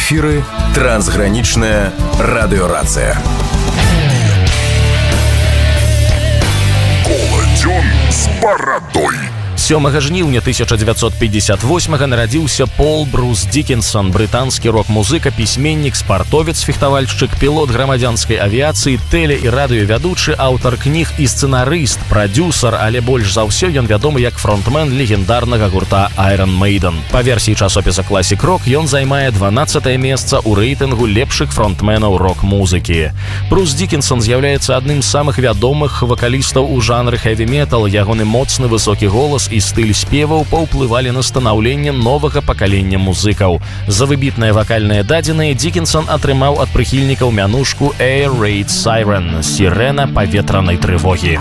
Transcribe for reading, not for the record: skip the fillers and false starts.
эфіры трансгранічная радыёрацыя. Коладзён з барадой. 7 жніўня 1958 нарадзіўся Пол Брус Диккенсон, брытанскі рок-музыка, пісьменнік, спартовец, фехтавальшчык, пілот грамадзянскай авіяцыі, тэле- і радыёвядучы, аўтар кніг і сцэнарыст, прадзюсар, але больш за ўсё ён вядомы як фронтмен легендарнага гурта Iron Maiden. Па версіі часопіса Classic Rock ён займае 12е месца ў рэйтынгу лепшых фронтменаў рок-музыкі. Брус Диккенсон з'яўляецца адным з самых вядомых вакалістаў у жанры хэві-метал. Ягоны моцны высокі голас і стыль спеваў паўплывалі на станаўленне новага пакалення музыкаў. За выбітныя вакальныя дадзеныя Диккенсон атрымаў ад прыхільнікаў мянушку Air Raid Siren — сірена паветранай трывогі.